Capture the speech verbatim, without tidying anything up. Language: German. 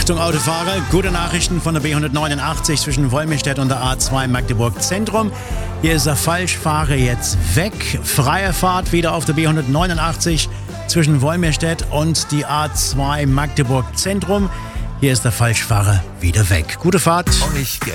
Achtung Autofahrer, gute Nachrichten von der B hundertneunundachtzig zwischen Wolmirstedt und der A zwei Magdeburg Zentrum. Hier ist der Falschfahrer jetzt weg. Freie Fahrt wieder auf der B hundertneunundachtzig zwischen Wolmirstedt und die A zwei Magdeburg Zentrum. Hier ist der Falschfahrer wieder weg. Gute Fahrt. Euch